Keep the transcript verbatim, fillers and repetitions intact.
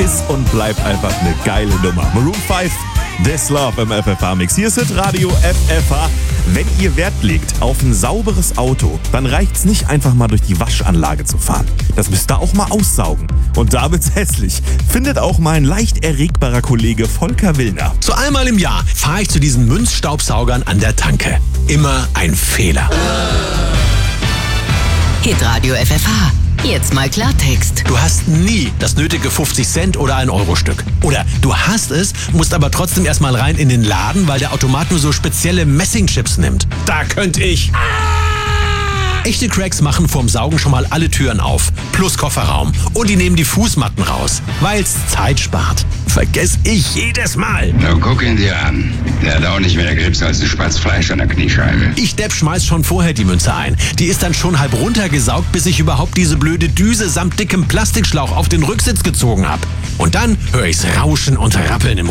ist und bleibt einfach eine geile Nummer. Maroon fünf, This Love im F F H-Mix. Hier ist Radio F F H. Wenn ihr Wert legt auf ein sauberes Auto, dann reicht's nicht einfach mal durch die Waschanlage zu fahren. Das müsst ihr auch mal aussaugen. Und da wird's hässlich. Findet auch mein leicht erregbarer Kollege Volker Willner. So einmal im Jahr fahre ich zu diesen Münzstaubsaugern an der Tanke. Immer ein Fehler. Hitradio F F H. Jetzt mal Klartext. Du hast nie das nötige fünfzig Cent oder ein Euro-Stück. Oder du hast es, musst aber trotzdem erstmal rein in den Laden, weil der Automat nur so spezielle Messingchips nimmt. Da könnte ich... Echte Cracks machen vorm Saugen schon mal alle Türen auf, plus Kofferraum. Und die nehmen die Fußmatten raus, weil's Zeit spart. Vergess ich jedes Mal. Na, guck ihn dir an. Der hat auch nicht mehr Grips als ein Spatz Fleisch an der Kniescheibe. Ich Depp schmeiß schon vorher die Münze ein. Die ist dann schon halb runtergesaugt, bis ich überhaupt diese blöde Düse samt dickem Plastikschlauch auf den Rücksitz gezogen hab. Und dann höre ich's rauschen und rappeln im